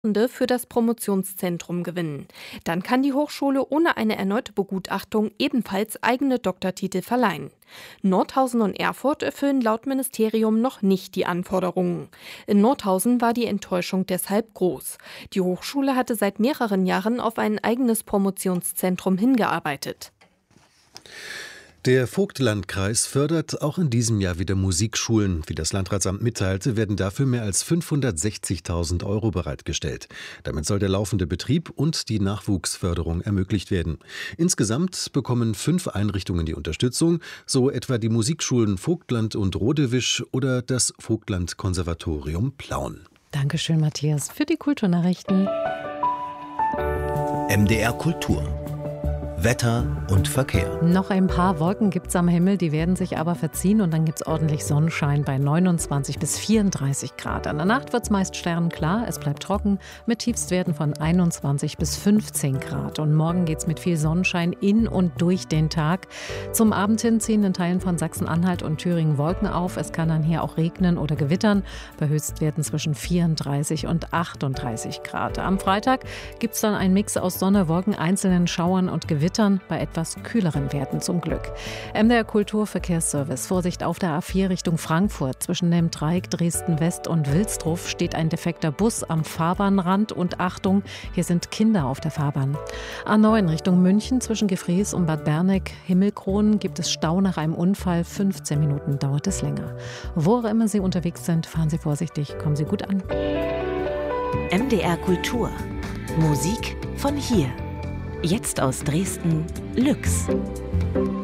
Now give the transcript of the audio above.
für das Promotionszentrum gewinnen. Dann kann die Hochschule ohne eine erneute Begutachtung ebenfalls eigene Doktortitel verleihen. Nordhausen und Erfurt erfüllen laut Ministerium noch nicht die Anforderungen. In Nordhausen war die Enttäuschung deshalb groß. Die Hochschule hatte seit mehreren Jahren auf ein eigenes Promotionszentrum hingearbeitet. Der Vogtlandkreis fördert auch in diesem Jahr wieder Musikschulen. Wie das Landratsamt mitteilte, werden dafür mehr als 560.000 € bereitgestellt. Damit soll der laufende Betrieb und die Nachwuchsförderung ermöglicht werden. Insgesamt bekommen 5 Einrichtungen die Unterstützung, so etwa die Musikschulen Vogtland und Rodewisch oder das Vogtland-Konservatorium Plauen. Dankeschön, Matthias, für die Kulturnachrichten. MDR Kultur. Wetter und Verkehr. Noch ein paar Wolken gibt es am Himmel, die werden sich aber verziehen und dann gibt es ordentlich Sonnenschein bei 29 bis 34 Grad. An der Nacht wird es meist sternenklar, es bleibt trocken mit Tiefstwerten von 21 bis 15 Grad. Und morgen geht es mit viel Sonnenschein in und durch den Tag. Zum Abend hin ziehen in Teilen von Sachsen-Anhalt und Thüringen Wolken auf. Es kann dann hier auch regnen oder gewittern bei Höchstwerten zwischen 34 und 38 Grad. Am Freitag gibt es dann einen Mix aus Sonne, Wolken, einzelnen Schauern und Gewittern bei etwas kühleren Werten zum Glück. MDR Kulturverkehrsservice. Vorsicht auf der A4 Richtung Frankfurt. Zwischen dem Dreieck Dresden-West und Wilsdruff steht ein defekter Bus am Fahrbahnrand und Achtung, hier sind Kinder auf der Fahrbahn. A9 Richtung München zwischen Gefries und Bad Berneck-Himmelkronen gibt es Stau nach einem Unfall. 15 Minuten dauert es länger. Wo auch immer Sie unterwegs sind, fahren Sie vorsichtig, kommen Sie gut an. MDR Kultur. Musik von hier. Jetzt aus Dresden, Lüx.